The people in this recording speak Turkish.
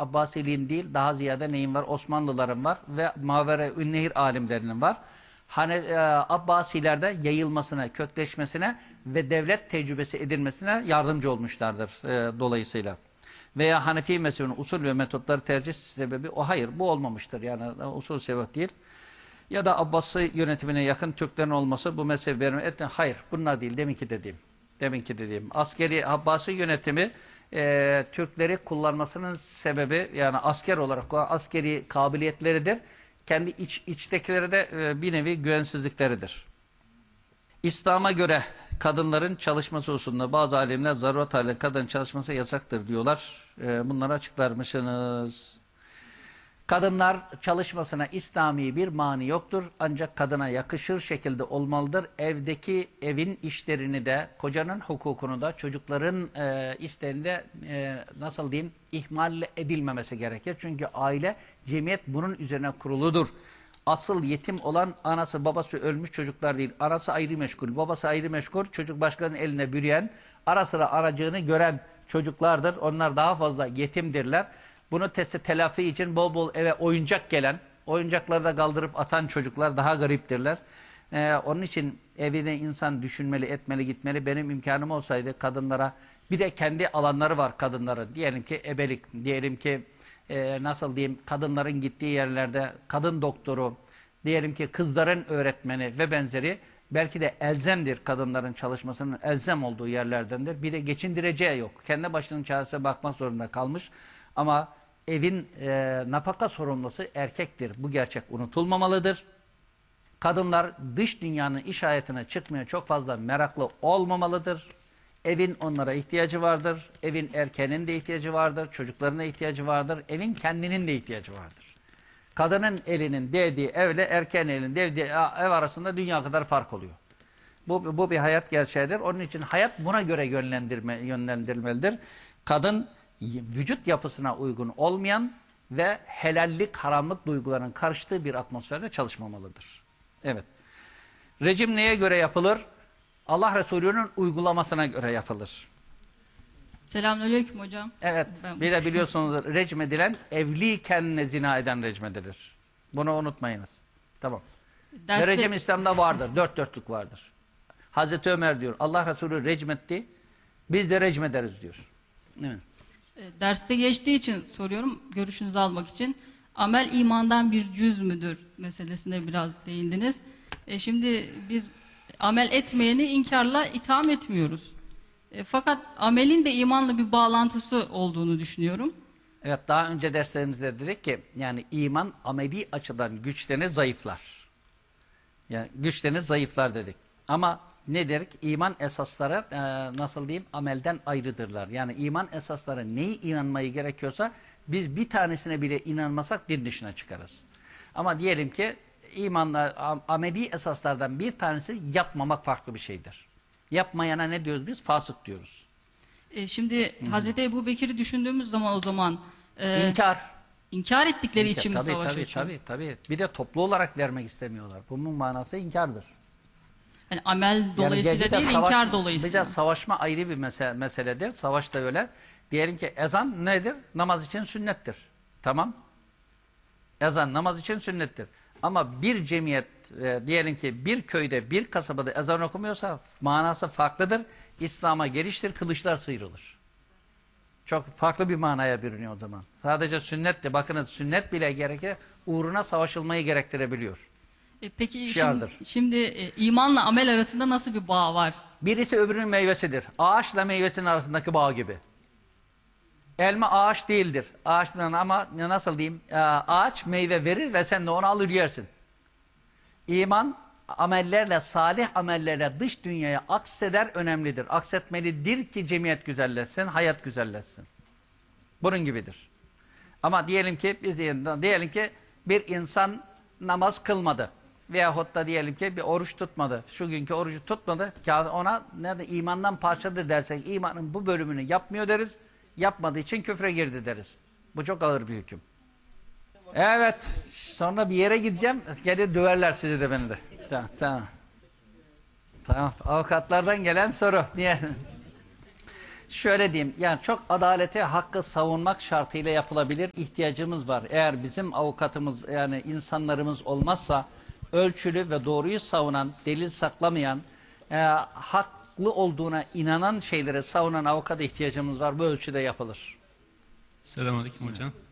Abbasiliğin değil, daha ziyade neyin var? Osmanlıların var ve Mavere-ün-Nehir alimlerinin var. Hani Abbasilerde yayılmasına, kökleşmesine ve devlet tecrübesi edilmesine yardımcı olmuşlardır dolayısıyla. Veya Hanefi mezhebinin usul ve metotları tercih sebebi o, hayır bu olmamıştır. Yani usul sebep değil. Ya da Abbasi yönetimine yakın Türklerin olması bu mezhebi verme etme. Hayır bunlar değil deminki dediğim. Askeri Abbasi yönetimi Türkleri kullanmasının sebebi yani asker olarak askeri kabiliyetleridir. Kendi içtekileri de bir nevi güvensizlikleridir. İslam'a göre kadınların çalışması hususunda bazı alimler zaruret halinde kadının çalışması yasaktır diyorlar. Bunları açıklar mısınız? Kadınlar çalışmasına İslami bir mani yoktur. Ancak kadına yakışır şekilde olmalıdır. Evin işlerini de, kocanın hukukunu da, çocukların isteğini de nasıl diyeyim ihmal edilmemesi gerekir. Çünkü aile, cemiyet bunun üzerine kuruludur. Asıl yetim olan anası babası ölmüş çocuklar değil. Anası ayrı meşgul, babası ayrı meşgul. Çocuk başkalarının eline bürüyen, ara sıra aracığını gören çocuklardır. Onlar daha fazla yetimdirler. Bunu telafi için bol bol eve oyuncak gelen, oyuncakları da kaldırıp atan çocuklar daha gariptirler. Onun için evine insan düşünmeli, etmeli, gitmeli. Benim imkanım olsaydı kadınlara, bir de kendi alanları var kadınların. Diyelim ki ebelik, diyelim ki nasıl diyeyim kadınların gittiği yerlerde kadın doktoru, diyelim ki kızların öğretmeni ve benzeri. Belki de elzemdir kadınların çalışmasının elzem olduğu yerlerdendir. Bir de geçindireceği yok. Kendi başının çaresine bakmak zorunda kalmış. Ama evin nafaka sorumlusu erkektir. Bu gerçek unutulmamalıdır. Kadınlar dış dünyanın iş hayatına çıkmaya çok fazla meraklı olmamalıdır. Evin onlara ihtiyacı vardır. Evin erkeğinin de ihtiyacı vardır. Çocukların da ihtiyacı vardır. Evin kendinin de ihtiyacı vardır. Kadının elinin değdiği evle erkeğin elinin değdiği ev arasında dünya kadar fark oluyor. Bu bir hayat gerçeğidir. Onun için hayat buna göre yönlendirilmelidir. Kadın vücut yapısına uygun olmayan ve helallik, haramlık duygularının karıştığı bir atmosferde çalışmamalıdır. Evet. Rejim neye göre yapılır? Allah Resulü'nün uygulamasına göre yapılır. Selamünaleyküm hocam. Evet. Bir de biliyorsunuz recm edilen evliyken zina eden recm edilir. Bunu unutmayınız. Tamam. Ve recm İslam'da vardır. Dört dörtlük vardır. Hazreti Ömer diyor. Allah Resulü recm etti. Biz de recm ederiz diyor. Evet. Derste geçtiği için soruyorum, görüşünüzü almak için. Amel imandan bir cüz müdür meselesine biraz değindiniz. Şimdi biz amel etmeyeni inkarla itham etmiyoruz. Fakat amelin de imanla bir bağlantısı olduğunu düşünüyorum. Evet, daha önce derslerimizde dedik ki yani iman ameli açıdan güçlenir, zayıflar. Yani güçlenir, zayıflar dedik. Ama ne dedik? İman esasları nasıl diyeyim? Amelden ayrıdırlar. Yani iman esasları neyi inanmayı gerekiyorsa biz bir tanesine bile inanmasak din dışına çıkarız. Ama diyelim ki imanla ameli esaslardan bir tanesi yapmamak farklı bir şeydir. Yapmayana ne diyoruz biz? Fasık diyoruz. Şimdi Hazreti Ebubekir'i düşündüğümüz zaman o zaman inkar ettikleri için mi savaş açıyor? Tabii. Bir de toplu olarak vermek istemiyorlar. Bunun manası inkardır. Yani amel dolayısıyla değil, inkar dolayısıyla. Bir de savaşma ayrı bir meseledir. Savaş da öyle. Diyelim ki ezan nedir? Namaz için sünnettir. Tamam. Ezan namaz için sünnettir. Ama bir cemiyet, diyelim ki bir köyde, bir kasabada ezan okumuyorsa manası farklıdır. İslam'a geliştir, kılıçlar sıyrılır. Çok farklı bir manaya bürünüyor o zaman. Sadece sünnet de, bakınız sünnet bile gerekir, uğruna savaşılmayı gerektirebiliyor. Peki şimdi imanla amel arasında nasıl bir bağ var? Birisi öbürünün meyvesidir. Ağaçla meyvesinin arasındaki bağ gibi. Elma ağaç değildir. Ağaçtan ama nasıl diyeyim? Ağaç meyve verir ve sen de onu alır yersin. İman amellerle, salih amellerle dış dünyaya akseder, önemlidir. Aksetmelidir ki cemiyet güzelleşsin, hayat güzelleşsin. Bunun gibidir. Ama diyelim ki bir insan namaz kılmadı. Veyahut da diyelim ki bir oruç tutmadı. Şu günkü orucu tutmadı. Ona imandan parçadır dersek imanın bu bölümünü yapmıyor deriz. Yapmadığı için küfre girdi deriz. Bu çok ağır bir hüküm. Evet. Sonra bir yere gideceğim. Gelir döverler sizi de beni de. Tamam. Avukatlardan gelen soru. Niye? Şöyle diyeyim, yani çok adaleti, hakkı savunmak şartıyla yapılabilir, ihtiyacımız var. Eğer bizim avukatımız, yani insanlarımız olmazsa, ölçülü ve doğruyu savunan, delil saklamayan, haklı olduğuna inanan şeylere savunan avukata ihtiyacımız var. Bu ölçüde yapılır. Selamünaleyküm hocam.